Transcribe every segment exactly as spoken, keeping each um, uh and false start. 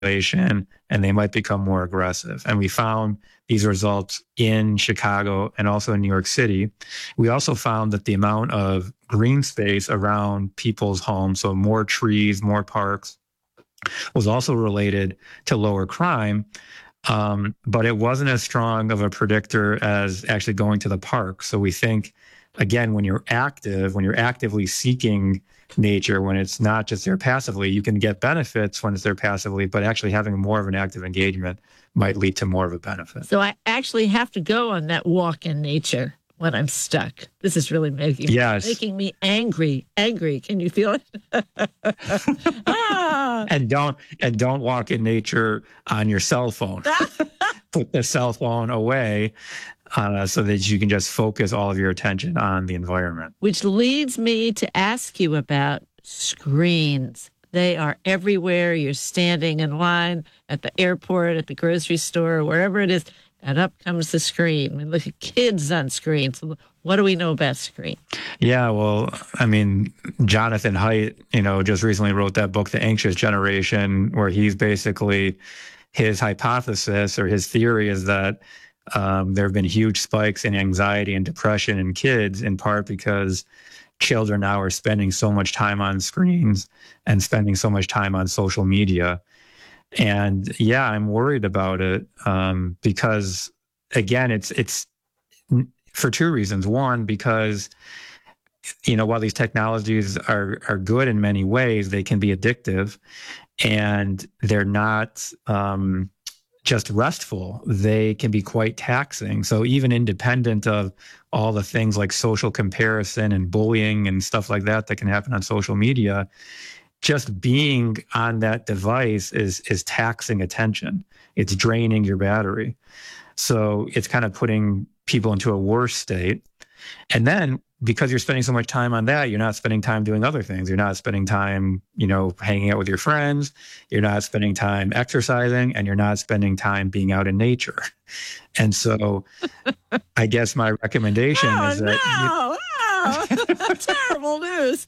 and they might become more aggressive. And we found these results in Chicago and also in New York City. We also found that the amount of green space around people's homes, so more trees, more parks, was also related to lower crime. Um, but it wasn't as strong of a predictor as actually going to the park. So we think, again, when you're active, when you're actively seeking nature, when it's not just there passively, you can get benefits when it's there passively, but actually having more of an active engagement might lead to more of a benefit. So I actually have to go on that walk in nature when I'm stuck. This is really making, yes. making me angry. Angry. Can you feel it? ah! And don't and don't walk in nature on your cell phone. Put the cell phone away uh, so that you can just focus all of your attention on the environment. Which leads me to ask you about screens. They are everywhere. You're standing in line at the airport, at the grocery store, wherever it is, and up comes the screen. We look at kids on screens. What do we know about screen? Yeah, well, I mean, Jonathan Haidt, you know, just recently wrote that book, The Anxious Generation, where he's basically, his hypothesis or his theory is that um, there have been huge spikes in anxiety and depression in kids, in part because children now are spending so much time on screens and spending so much time on social media. And yeah, I'm worried about it um, because, again, it's it's for two reasons. One, because, you know, while these technologies are are good in many ways, they can be addictive, and they're not um, just restful. They can be quite taxing. So even independent of all the things like social comparison and bullying and stuff like that that can happen on social media, just being on that device is is taxing attention. It's draining your battery. So it's kind of putting people into a worse state. And then because you're spending so much time on that, you're not spending time doing other things. You're not spending time, you know, hanging out with your friends. You're not spending time exercising, and you're not spending time being out in nature. And so I guess my recommendation oh, is that no. Oh, terrible news.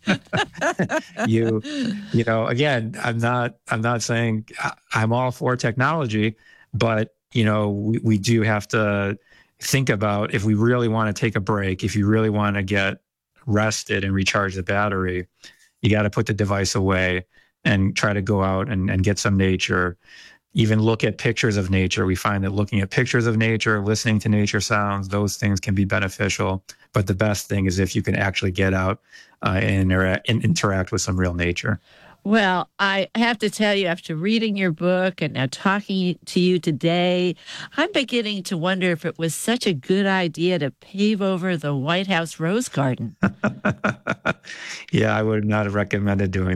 you, you know, again, I'm not, I'm not saying I'm all for technology, but, you know, we, we do have to think about, if we really want to take a break, if you really want to get rested and recharge the battery, you got to put the device away and try to go out and, and get some nature. Even look at pictures of nature. We find that looking at pictures of nature, listening to nature sounds, those things can be beneficial. But the best thing is if you can actually get out uh, and, intera- and interact with some real nature. Well, I have to tell you, after reading your book and now talking to you today, I'm beginning to wonder if it was such a good idea to pave over the White House Rose Garden. Yeah, I would not have recommended doing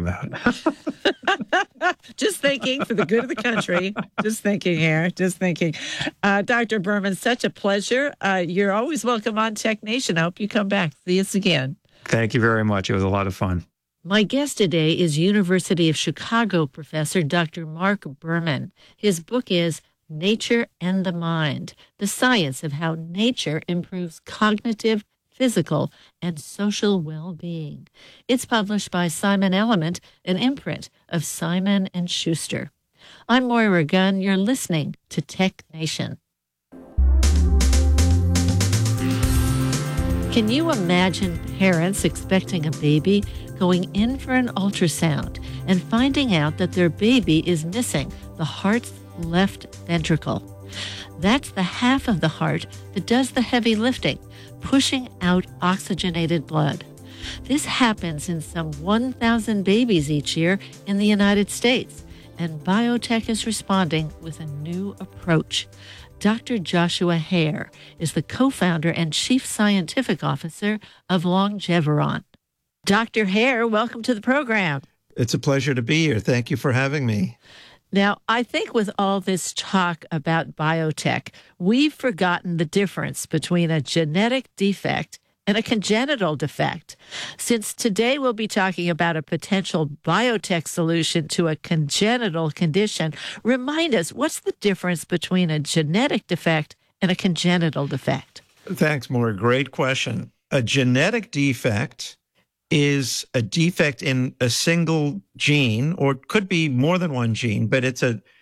that. Just thinking for the good of the country. Just thinking here. Just thinking. Uh, Doctor Berman, such a pleasure. Uh, you're always welcome on Tech Nation. I hope you come back. See us again. Thank you very much. It was a lot of fun. My guest today is University of Chicago professor Doctor Mark Berman. His book is Nature and the Mind, the science of how nature improves cognitive, physical, and social well-being. It's published by Simon Element, an imprint of Simon and Schuster. I'm Moira Gunn. You're listening to Tech Nation. Can you imagine parents expecting a baby going in for an ultrasound and finding out that their baby is missing the heart's left ventricle? That's the half of the heart that does the heavy lifting, pushing out oxygenated blood. This happens in some one thousand babies each year in the United States, and biotech is responding with a new approach. Doctor Joshua Hare is the co-founder and chief scientific officer of Longeveron. Doctor Hare, welcome to the program. It's a pleasure to be here. Thank you for having me. Now, I think with all this talk about biotech, we've forgotten the difference between a genetic defect and a congenital defect. Since today we'll be talking about a potential biotech solution to a congenital condition, remind us, what's the difference between a genetic defect and a congenital defect? Thanks, Maura. Great question. A genetic defect is a defect in a single gene, or it could be more than one gene, but it's a